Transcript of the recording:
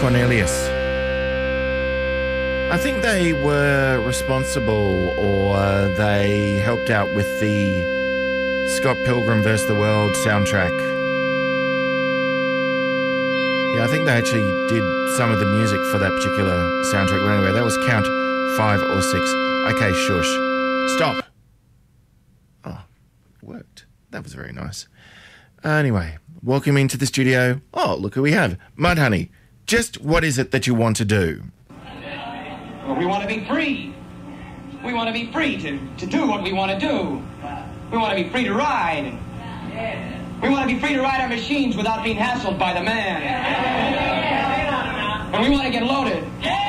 Cornelius. I think they were responsible, or they helped out with the Scott Pilgrim vs. the World soundtrack. Yeah, I think they actually did some of the music for that particular soundtrack. But anyway, that was count 5 or 6. Okay, shush. Stop. Oh, it worked. That was very nice. Anyway, welcome into the studio. Oh, look who we have. Mudhoney, just what is it that you want to do? Well, we want to be free. We want to be free to do what we want to do. We want to be free to ride. We want to be free to ride our machines without being hassled by the man. And we want to get loaded.